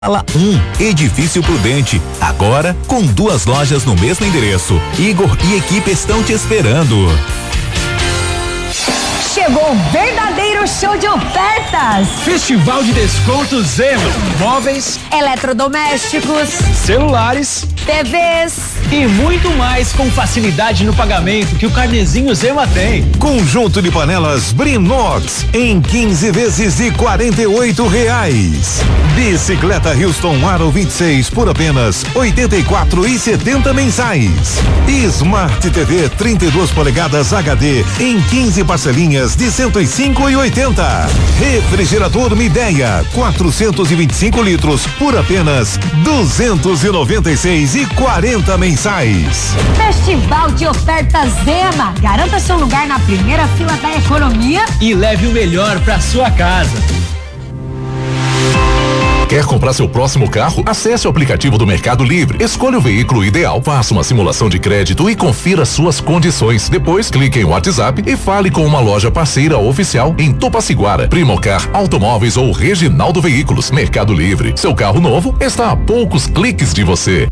Sala 1, Edifício Prudente. Agora com 2 lojas no mesmo endereço. Igor e equipe estão te esperando. Chegou o verdadeiro show de ofertas. Festival de descontos Zema. Móveis, eletrodomésticos, celulares, TVs e muito mais com facilidade no pagamento que o carnezinho Zema tem. Conjunto de panelas Brinox em 15 vezes de R$ 48. Bicicleta Houston Aro 26 por apenas R$ 84,70 mensais. Smart TV 32 polegadas HD em 15 parcelinhas de R$ 105,80. Refrigerador Midea 425 litros por apenas R$ 296,40 mensais. Festival de ofertas Zema. Garanta seu lugar na primeira fila da economia e leve o melhor para sua casa. Quer comprar seu próximo carro? Acesse o aplicativo do Mercado Livre, escolha o veículo ideal, faça uma simulação de crédito e confira suas condições. Depois, clique em WhatsApp e fale com uma loja parceira oficial em Tupaciguara, Primocar Automóveis ou Reginaldo Veículos. Mercado Livre, seu carro novo está a poucos cliques de você.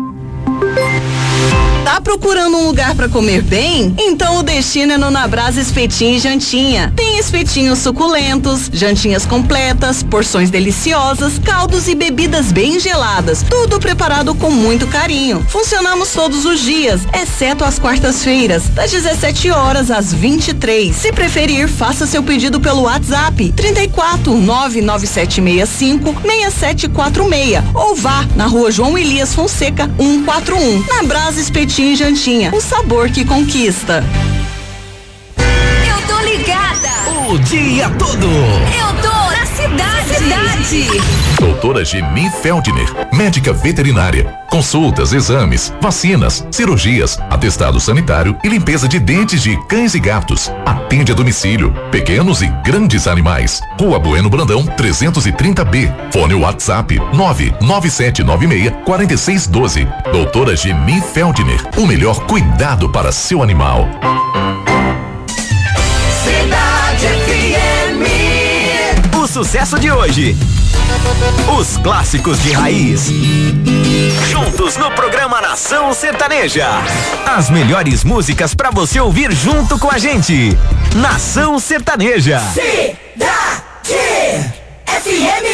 Tá procurando um lugar para comer bem? Então o destino é no Nabrás Espetinho e Jantinha. Tem espetinhos suculentos, jantinhas completas, porções deliciosas, caldos e bebidas bem geladas. Tudo preparado com muito carinho. Funcionamos todos os dias, exceto às quartas-feiras, das 17 horas às 23. Se preferir, faça seu pedido pelo WhatsApp 34 99765 6746 ou vá na Rua João Elias Fonseca 141. Nabrás Espetinho e Jantinha, o sabor que conquista. Eu tô ligada. O dia todo. Eu tô na cidade. Doutora Geni Feldner, médica veterinária. Consultas, exames, vacinas, cirurgias, atestado sanitário e limpeza de dentes de cães e gatos. Atende a domicílio, pequenos e grandes animais. Rua Bueno Brandão, 330B. Fone WhatsApp 99796-4612. Doutora Geni Feldner, o melhor cuidado para seu animal. Cidade FM. O sucesso de hoje. Os clássicos de raiz. Juntos no programa Nação Sertaneja. As melhores músicas pra você ouvir junto com a gente. Nação Sertaneja. Sim.